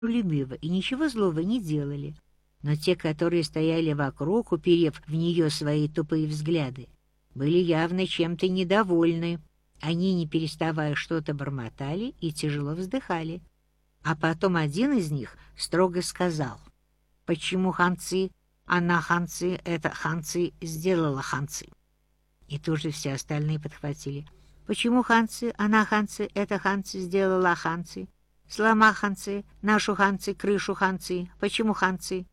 любива и ничего злого не делали. Но те, которые стояли вокруг, уперев в нее свои тупые взгляды, были явно чем-то недовольны. Они, не переставая, что-то бормотали и тяжело вздыхали. А потом один из них строго сказал: «Почему ханцы? Она ханцы, это ханцы, сделала ханцы». И тут же все остальные подхватили: «Почему ханцы? Она ханцы, это ханцы, сделала ханцы. Слома ханцы, нашу ханцы, крышу ханцы. Почему ханцы?»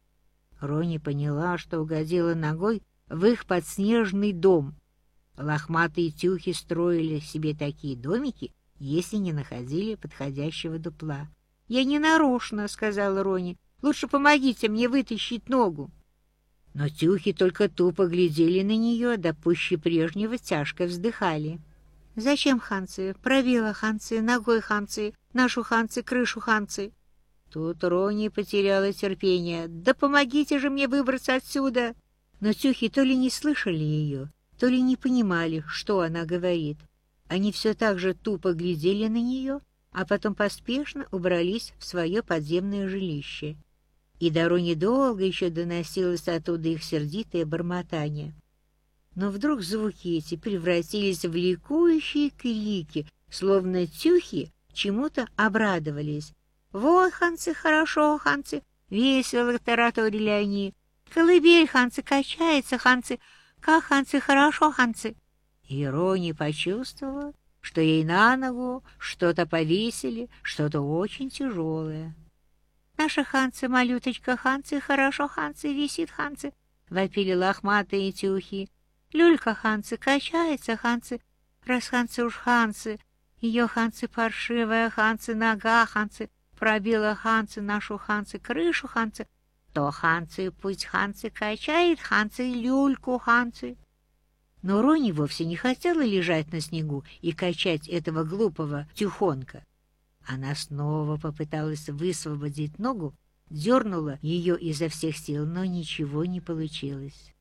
Рони поняла, что угодила ногой в их подснежный дом. Лохматые тюхи строили себе такие домики, если не находили подходящего дупла. «Я не нарочно», — сказала Рони. «Лучше помогите мне вытащить ногу». Но тюхи только тупо глядели на нее, да пуще прежнего тяжко вздыхали. «Зачем ханцы? Пробила ханцы, ногой ханцы, нашу ханцы, крышу ханцы». Тут Рони потеряла терпение. «Да помогите же мне выбраться отсюда!» Но тюхи то ли не слышали ее, то ли не понимали, что она говорит. Они все так же тупо глядели на нее, а потом поспешно убрались в свое подземное жилище. И до Рони долго еще доносилось оттуда их сердитое бормотание. Но вдруг звуки эти превратились в ликующие крики, словно тюхи чему-то обрадовались. «Вот, ханцы, хорошо, ханцы!» — весело тараторили они. «Колыбель, ханцы, качается, ханцы! Как, ханцы, хорошо, ханцы!» И Рони почувствовала, что ей на ногу что-то повесили, что-то очень тяжелое. «Наша ханцы, малюточка, ханцы, хорошо, ханцы, висит, ханцы!» — вопили лохматые тюхи. «Люлька, ханцы, качается, ханцы, раз ханцы уж ханцы, ее ханцы паршивая, ханцы, нога, ханцы, пробила ханцы, нашу ханцы, крышу ханцы, то ханцы, пусть ханцы качает, ханцы, люльку ханцы». Но Рони вовсе не хотела лежать на снегу и качать этого глупого тюхонка. Она снова попыталась высвободить ногу, дернула ее изо всех сил, но ничего не получилось.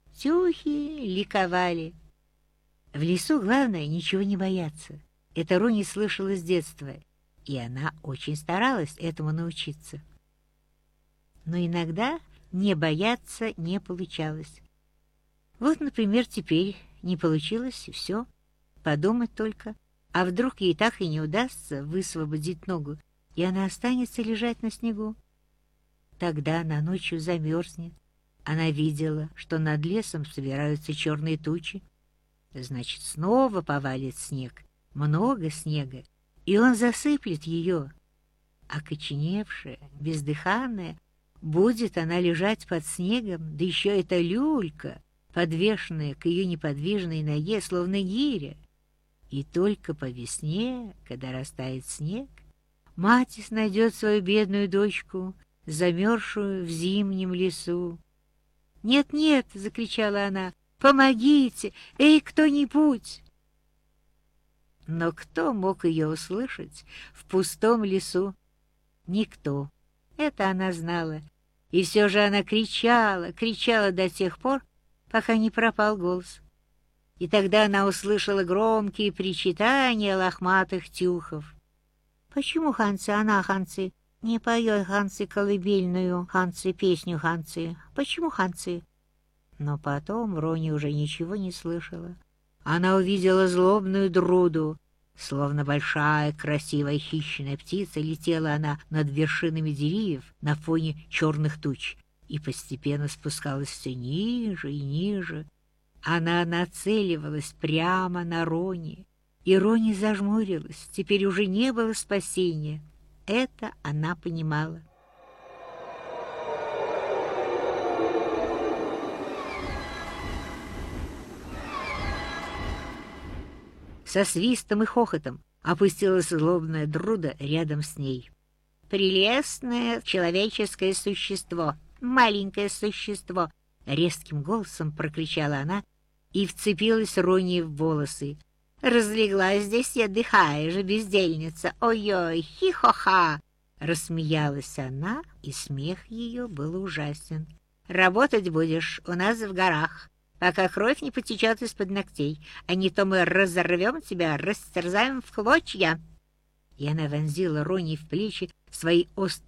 Тюхи ликовали. В лесу главное ничего не бояться. Это Рони слышала с детства, и она очень старалась этому научиться. Но иногда не бояться не получалось. Вот, например, теперь не получилось, и все. Подумать только, а вдруг ей так и не удастся высвободить ногу, и она останется лежать на снегу. Тогда она ночью замерзнет. Она видела, что над лесом собираются черные тучи. Значит, снова повалит снег, много снега, и он засыплет ее. Окоченевшая, бездыханная, будет она лежать под снегом, да еще эта люлька, подвешенная к ее неподвижной ноге, словно гиря. И только по весне, когда растает снег, мать найдет свою бедную дочку, замерзшую в зимнем лесу. «Нет, нет!» — закричала она. «Помогите! Эй, кто-нибудь!» Но кто мог ее услышать в пустом лесу? Никто. Это она знала. И все же она кричала, кричала до тех пор, пока не пропал голос. И тогда она услышала громкие причитания лохматых тюхов. «Почему, ханцы, она, ханцы, не поет, ханцы, колыбельную, ханцы, песню, ханцы? Почему, ханцы?» Но потом Рони уже ничего не слышала. Она увидела злобную Друду. Словно большая, красивая хищная птица, летела она над вершинами деревьев на фоне черных туч и постепенно спускалась все ниже и ниже. Она нацеливалась прямо на Рони, и Рони зажмурилась. Теперь уже не было спасения. Это она понимала. Со свистом и хохотом опустилась злобная Друда рядом с ней. «Прелестное человеческое существо, маленькое существо!» — резким голосом прокричала она и вцепилась Рони в волосы. «Разлеглась здесь и отдыхаешь, бездельница! Ой-ой, хи-хо-ха!» Рассмеялась она, и смех ее был ужасен. «Работать будешь у нас в горах, пока кровь не потечет из-под ногтей, а не то мы разорвем тебя, растерзаем в клочья». И она вонзила Рони в плечи свои